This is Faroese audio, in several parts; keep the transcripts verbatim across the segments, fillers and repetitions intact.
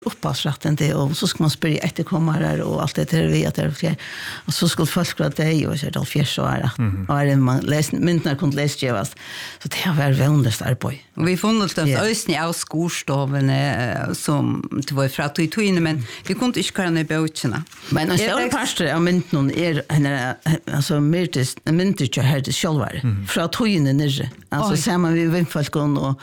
upphavsrätten det och så ska man spyrja efterkommare och allt det där vi att det och så skulle folk att det och så är det fjärs och är och är man läs myntnar kunde läsgevas så det har varit väldigt arbete. Och vi funnit oss ösni av skorstoven som det var fra till tvin men vi kunde inte köra ner båtarna. Men en stor pastor av myntnon är henne alltså myrtis myntiga här det självar fra tvin ner alltså samma vi vindfolkon och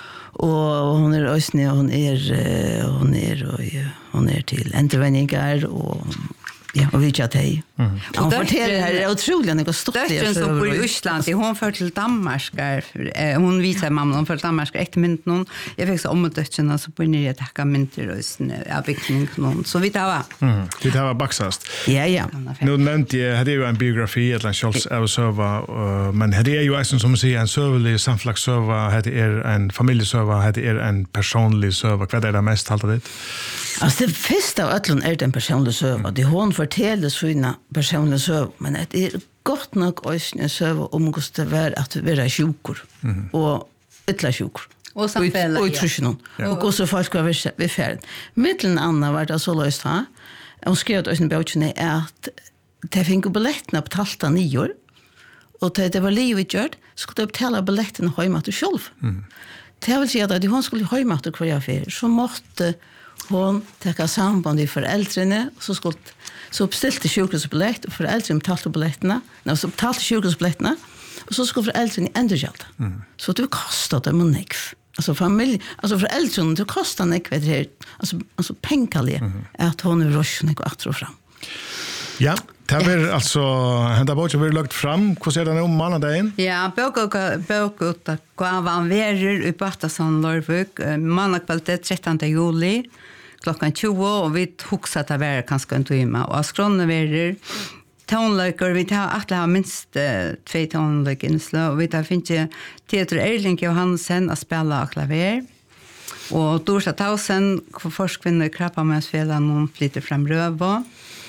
och hon är ösnig hon är hon är och hon är till intervenningar och ja och vi chatta hej. Mm. Hon fortäller här är otroligt något stort det. Det som bor i Ryssland, hon för till Danmark är hon visar mamma hon för Danmark ett minut någon. Jag fick så om att dötterna så på ner att tacka mynter och avveckling någon. Så vi tar va. Mm. Det här var baxast. Ja ja. Nu nämnde jag hade ju en biografi ett land Charles Ever men det är ju alltså som man säger en serverlig samflagsserver det är en familjeserver det är en personlig server vad är det mest allt det? Alltså det första av öllon är den personliga server. Det hon fortäller sina personliga server men det är gott nog också en server om hur det var att vara sjukor mm. och ytla sjukor. Och samfälla. Och utrustning. Ja. Och hur så folk ska vara vid färden. Mittlen Anna var det så löst ha. Hon skrev att en bötchen är att det fick biljetterna på talta nior och det var livet gjort skulle de betala biljetterna hemma till själv. Mm. Det vill säga att hon skulle hemma till kvar affär så måste hon täcka samband i föräldrarna så skulle så beställde sjukhusbiljett och föräldrarna betalade biljetterna när så betalade sjukhusbiljetterna och så skulle föräldrarna ändå gälda. Mm. Så det kostade dem mycket. Alltså familj alltså föräldrarna det kostar mycket vet det alltså alltså pengar mm. att hon är rösten och att fram. Ja, det har alltså hända bort vi lagt fram hur ser det nu måndagen? Ja, bok och bok ut vad var verer i Battason Lorvik måndag kväll trettonde juli klockan tjugo och vi huxar att det var kanske en timme och skronne verer tonlager vi tar att ha minst uh, två tonlager inslag och vi tar finns ju Teater Erling Johansen att spela klaver och Dorsa Tausen forskvinner krappa med spela någon flyter fram röva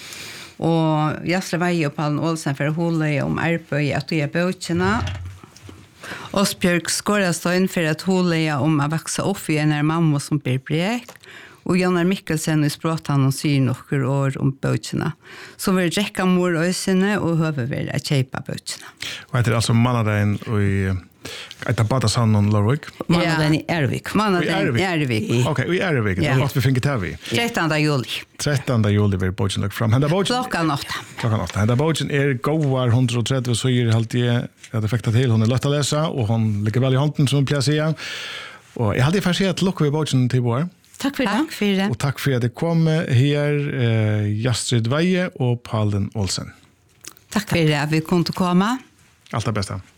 och Jasle Veje och Pallen Olsen för att hålla om arbete att ge bötterna Osbjörg Skorrastein för att hålla om att växa upp i en mamma som blir brek och Jannar Mikkelsen i språtan och syr några år om bötterna. Så vi räcka mor och ösene och höver vi att köpa bötterna. Och det är alltså mannaden och i ett Battason och Lorvik? Mannaden i Ervik. Mannaden i Ervik. Okej, i Ervik. Det var vi fick det här vi. trettonde juli. trettonde juli var bötterna lagt fram. Klockan åtta. Klockan åtta. Hända bötterna är goar hundratrettio så är det alltid att det fäktar till. Hon är lätt att läsa och hon ligger väl i handen som jag säger. Och jag hade färdigt lockar vi bötterna till vår. Tack för det. Tack för det. Och tack för att det kom här eh, Jastrid Veje och Pallen Olsen. Tack för det. Vi kunde komma. Allt det bästa.